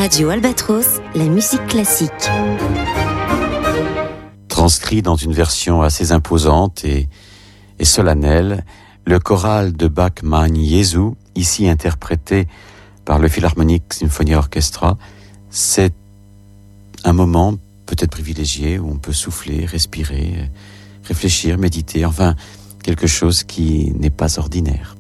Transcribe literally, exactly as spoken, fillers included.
Radio Albatros, la musique classique. Transcrit dans une version assez imposante et, et solennelle, le choral de Bach Mein Jesu, ici interprété par le Philharmonic Symphony Orchestra, c'est un moment peut-être privilégié où on peut souffler, respirer, réfléchir, méditer, enfin quelque chose qui n'est pas ordinaire.